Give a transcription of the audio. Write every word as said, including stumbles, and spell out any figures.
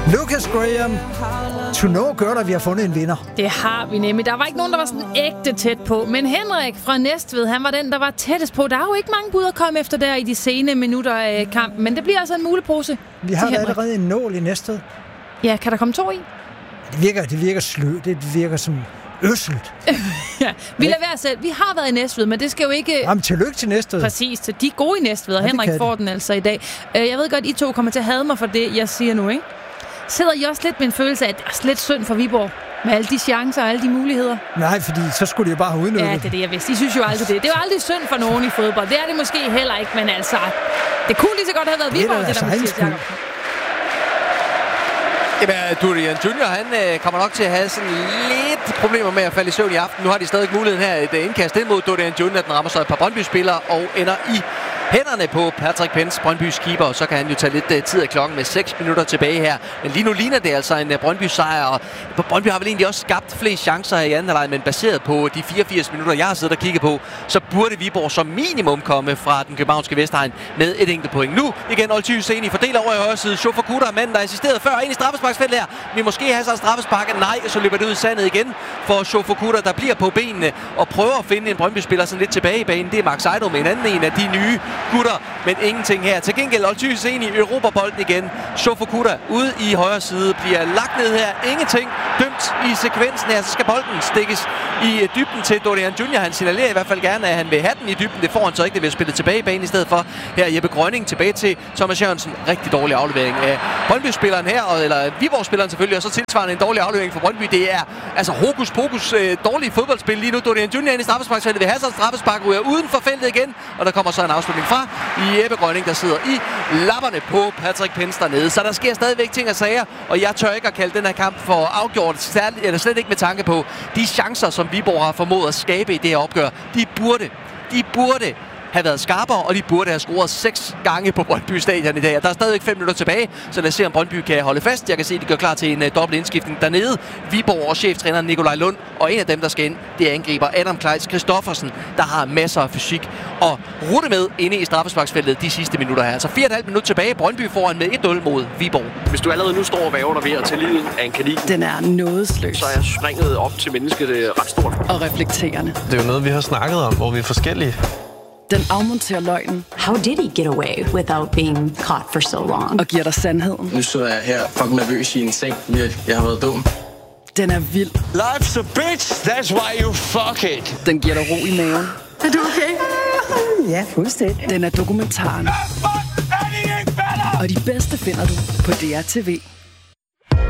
Lucas Graham, To Know gør der, vi har fundet en vinder. Det har vi nemlig. Der var ikke nogen, der var sådan ægte tæt på. Men Henrik fra Næstved, han var den, der var tættest på. Der er jo ikke mange bud at komme efter der i de sene minutter af kampen. Men det bliver altså en mulepose. Vi har allerede en nål i Næstved. Ja, kan der komme to i? Det virker, det virker slø. Det virker som øsselt. Ja, vi lader være selv. Vi har været i Næstved, men det skal jo ikke... Jamen, tillykke til Næstved. Præcis, de er gode i Næstved, og ja, Henrik får den altså i dag. Jeg ved godt, I to kommer til at hade mig for det, jeg siger nu, ikke? Sidder I også lidt med en følelse af, at det er lidt synd for Viborg? Med alle de chancer og alle de muligheder? Nej, fordi så skulle de jo bare have udnyttet. Ja, det er det, jeg vidste. I synes jo aldrig det. Det er jo aldrig synd for nogen i fodbold. Det er det måske heller ikke, men altså... Det kunne lige så godt have været Viborg, det, det der Mathias Jakob. Jamen, Dorian Junior, han øh, kommer nok til at have sådan lidt problemer med at falde i søvn i aften. Nu har de stadig muligheden her, et indkast ind mod Dorian Junior, den rammer så et par Brøndby-spillere og ender i hænderne på Patrick Pence, Brøndbys keeper, og så kan han jo tage lidt uh, tid af klokken med seks minutter tilbage her. Men lige nu ligner det altså en uh, Brøndby-sejr, og Brøndby har vel egentlig også skabt flest chancer i anden halvleg, men baseret på de fireogfirs minutter, jeg har siddet og kigget på, så burde Viborg som minimum komme fra den københavnske Vestegn med et enkelt point. Nu igen Olty Husseini fordeler over i højre side. Shofa Kuta, manden der assisterede før ind i straffesparksfeltet her. Vi måske have så en straffespark. Nej, så løber det ud i sandet igen for Shofa Kuta, der bliver på benene og prøver at finde en Brøndby-spiller sådan lidt tilbage i banen. Det er Max Eido med en anden en af de nye gutter, men ingenting her. Til gengæld Olty Husseini i Europabolden igen. Shofa Kuta ude i højre side bliver lagt ned her. Ingenting dømt i sekvensen her. Så skal bolden stikkes i dybden til Dorian Junior. Han signalerer i hvert fald gerne, at han vil have den i dybden. Det får han så ikke. Det vil spille tilbage i banen i stedet for. Her Jeppe Grønning tilbage til Thomas Jørgensen. Rigtig dårlig aflevering af Brøndby-spilleren her, eller Viborg-spilleren selvfølgelig, og så tilsvarende en dårlig aflevering for Brøndby. Det er altså hokus pokus øh, dårlige fodboldspil lige nu. Dorian Junior ind i straffesparksfeltet vil have sig en straffespark, ryger uden for feltet igen, og der kommer så en afslutning fra Jeppe Grønning, der sidder i lapperne på Patrick Pence dernede. Så der sker stadigvæk ting og sager, og jeg tør ikke at kalde den her kamp for afgjort, særligt, eller slet ikke med tanke på de chancer, som Viborg har formået at skabe i det her opgør. De burde, de burde have været skarpere, og de burde have scoret seks gange på Brøndby Stadion i dag. Der er stadigvæk fem minutter tilbage, så lad os se, om Brøndby kan holde fast. Jeg kan se, at de gør klar til en uh, dobbelt indskiftning dernede. Viborg og cheftræner Nikolaj Lund, og en af dem, der skal ind, det er angriber Adam Kleis Christoffersen, der har masser af fysik og rutte med inde i straffesparksfeltet de sidste minutter her. Altså fire og et halvt minut tilbage. Brøndby foran med et nul mod Viborg. Hvis du allerede nu står og væver dig ved at tage livet af en kanin, den er nådesløs. Så er springet op til mennesket ret stort. Og reflekterende. Det er jo noget, vi har snakket om, hvor vi er forskellige. Den afmonterer løgnen. How did he get away without being caught for so long? Og giver dig sandheden. Nu så jeg her fucking nervøs i en seng. Jeg har været dum. Den er vild. Life's a bitch, that's why you fuck it. Den giver dig ro i maven. Er du okay? Ja, fuldstændig. Den er dokumentaren. Og de bedste finder du på D R T V.